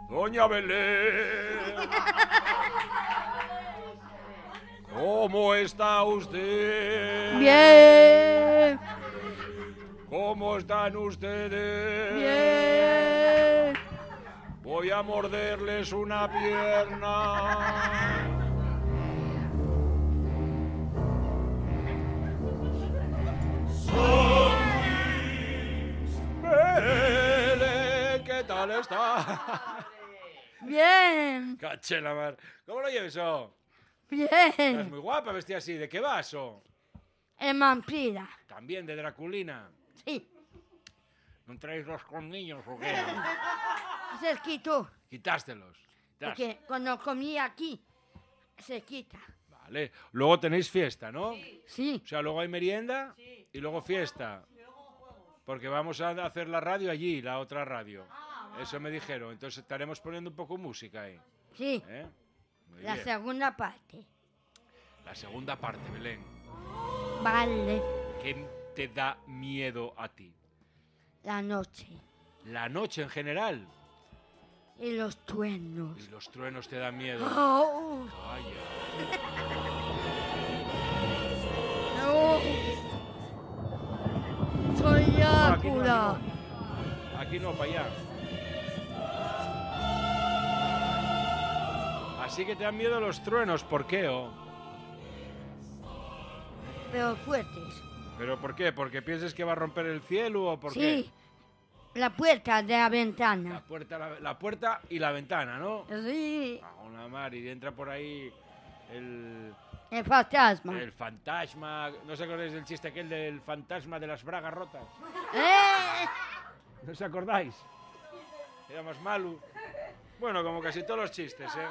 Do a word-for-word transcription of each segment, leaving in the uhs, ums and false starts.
Doña Belén. ¿Cómo está usted? Bien. ¿Cómo están ustedes? Bien. Voy a morderles una pierna. Belén, ¿qué tal está? Bien. Caché la mar. ¿Cómo lo lleves, oh? Bien. Estás muy guapa vestida así. ¿De qué vas, oh? Es vampira. También de Draculina. Sí. ¿No traéis los colmillos o qué? Se quitó. Quitástelos. Quitás. Porque cuando comí aquí, se quita. Vale. Luego tenéis fiesta, ¿no? Sí. O sea, luego hay merienda y luego fiesta. Porque vamos a hacer la radio allí, la otra radio. Eso me dijeron. Entonces estaremos poniendo un poco música ahí. Sí. ¿Eh? Muy La bien. segunda parte. La segunda parte, Belén. Vale. ¿Qué te da miedo a ti? La noche. La noche en general. Y los truenos. Y los truenos te dan miedo. Oh. Vaya. No. Soy No, aquí no, aquí Drácula. no. Aquí no, para allá. Así que te dan miedo los truenos. ¿Por qué, oh? Pero fuertes. ¿Pero por qué? ¿Porque piensas que va a romper el cielo o por Sí. qué? La puerta de la La ventana. puerta, la, la puerta y la ventana, ¿no? Sí. Ah, una mar, y entra por ahí el, El fantasma. el fantasma. ¿No os acordáis del chiste aquel del fantasma de las bragas rotas? ¡Eh! ¿No os acordáis? Era más malo. Bueno, como casi todos los chistes, ¿eh?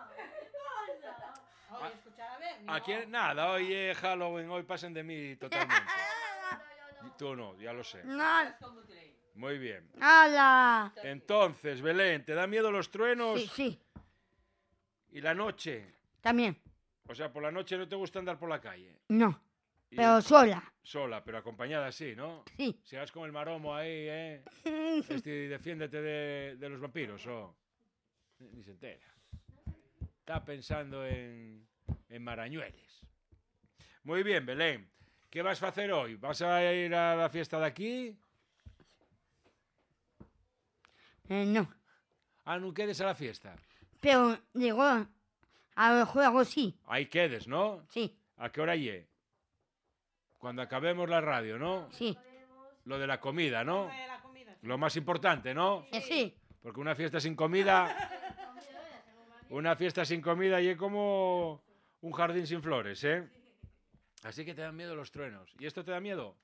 Aquí nada, hoy es Halloween, hoy pasen de mí totalmente. Y tú no, ya lo sé. No. Muy bien. ¡Hala! Entonces, Belén, ¿te da miedo los truenos Sí, sí. y la noche? También. O sea, por la noche no te gusta andar por la calle. No. Y Pero sola. sola, pero acompañada sí, ¿no? Sí. Si vas con el maromo ahí, ¿eh? Este, defiéndete de, de los vampiros, ¿o? Ni se entera. Está pensando en, en marañueles. Muy bien, Belén. ¿Qué vas a hacer hoy? ¿Vas a ir a la fiesta de aquí? Eh, no. Ah, no quedes a la fiesta. Pero digo, al juego sí. Ahí quedes, ¿no? Sí, ¿A qué hora llegue? Cuando acabemos la radio, ¿no? sí. Lo de la comida, ¿no? Lo más importante, ¿no? Eh, sí. Porque una fiesta sin comida... Una fiesta sin comida y es como un jardín sin flores, ¿eh? Así que te dan miedo los truenos. ¿Y esto te da miedo?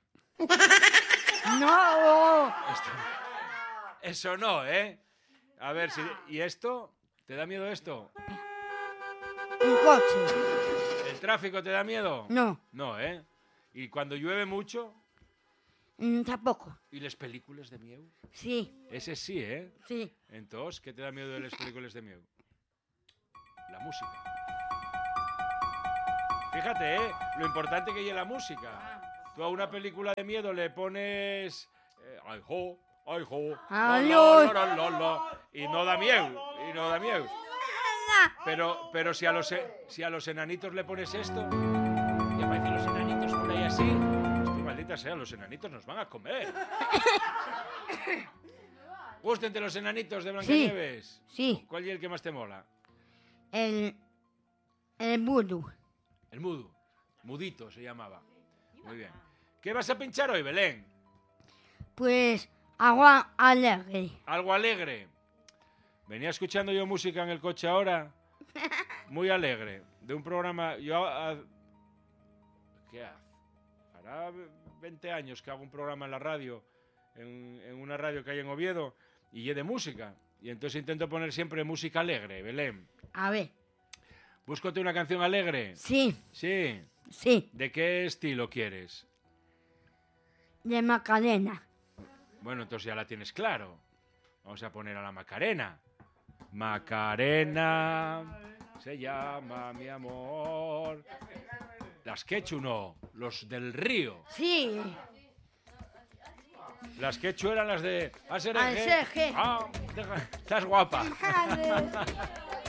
No. Esto... Eso no, ¿eh? A ver, si... ¿y esto? ¿Te da miedo esto? Un coche. ¿El tráfico te da miedo? No. No, ¿eh? ¿Y cuando llueve mucho? Mm, tampoco. ¿Y las películas de miedo? Sí, Ese sí, ¿eh? sí. Entonces, ¿qué te da miedo de las películas de miedo? La música. Fíjate, ¿eh? Lo importante que es la música. Tú a una película de miedo le pones... Eh, ay, jo, ay, jo, la, Ay, la, ay. la, la, la, y no da miedo, y no da miedo. Pero, pero si, a los, e- si a los enanitos le pones esto, y aparecen los enanitos por ahí así, estoy maldita sea, los enanitos nos van a comer. Gústenте los enanitos de Blancanieves. Sí. ¿Cuál es el que más te mola? El, el mudo. El mudo. Mudito se llamaba. Muy bien. ¿Qué vas a pinchar hoy, Belén? Pues agua alegre. Algo alegre. Venía escuchando yo música en el coche ahora. Muy alegre. De un programa... Yo, a- ¿qué hace? Hará veinte años que hago un programa en la radio, en, en una radio que hay en Oviedo, y es de música. Y entonces intento poner siempre música alegre, Belén. A ver. Búscate una canción alegre. Sí, Sí. sí. ¿De qué estilo quieres? De Macarena. Bueno, entonces ya la tienes claro. Vamos a poner a la Macarena. Macarena se llama mi amor. Las Quechu no, los del río. Sí. Las Quechu eran las de... Aserje. Ah, deja- estás guapa. Vale.